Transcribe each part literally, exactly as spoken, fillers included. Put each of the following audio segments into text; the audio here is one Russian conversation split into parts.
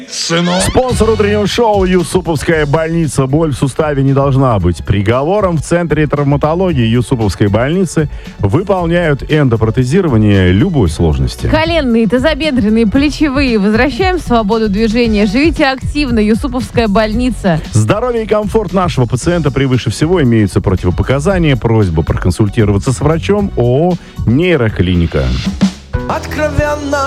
Сынок. Спонсор утреннего шоу «Юсуповская больница». Боль в суставе не должна быть приговором. В Центре травматологии Юсуповской больницы выполняют эндопротезирование любой сложности. Коленные, тазобедренные, плечевые. Возвращаем свободу движения. Живите активно. Юсуповская больница. Здоровье и комфорт нашего пациента превыше всего. Имеются противопоказания. Просьба проконсультироваться с врачом. ООО «Нейроклиника». Откровенно,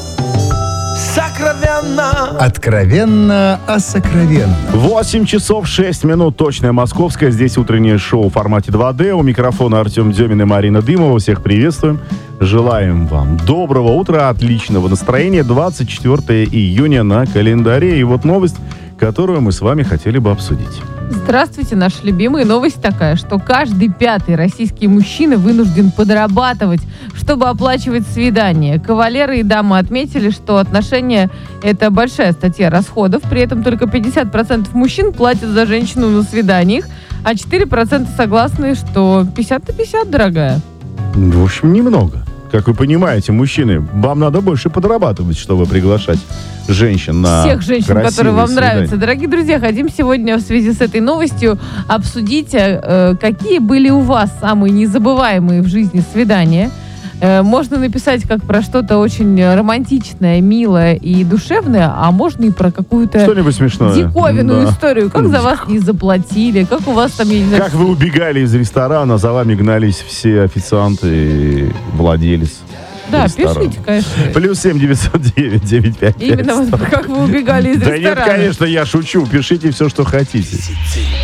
сокровенно. Откровенно о сокровенном. восемь часов шесть минут, точное московское. Здесь утреннее шоу в формате два дэ. У микрофона Артем Демин и Марина Дымова. Всех приветствуем. Желаем вам доброго утра, отличного настроения. двадцать четвёртое июня на календаре. И вот новость, которую мы с вами хотели бы обсудить. Здравствуйте, наша любимая новость такая, что каждый пятый российский мужчина вынужден подрабатывать, чтобы оплачивать свидания. Кавалеры и дамы отметили, что отношения – это большая статья расходов, при этом только пятьдесят процентов мужчин платят за женщину на свиданиях, а четыре процента согласны, что пятьдесят на пятьдесят, дорогая. В общем, немного. Как вы понимаете, мужчины, вам надо больше подрабатывать, чтобы приглашать женщин на Всех женщин, красивые которые вам свидания. нравятся. Дорогие друзья, хотим сегодня в связи с этой новостью обсудить, э, какие были у вас самые незабываемые в жизни свидания. Э, можно написать как про что-то очень романтичное, милое и душевное, а можно и про какую-то Что-нибудь смешное. диковинную Да. историю. Как за вас не заплатили, как у вас там, я не знаю, Как вы убегали из ресторана, за вами гнались все официанты и владелец да, ресторана. пишите, конечно. Плюс семь девятьсот девять девять пять пять. Именно вот как вы убегали из Да нет, ресторана. конечно, я шучу. Пишите все, что хотите.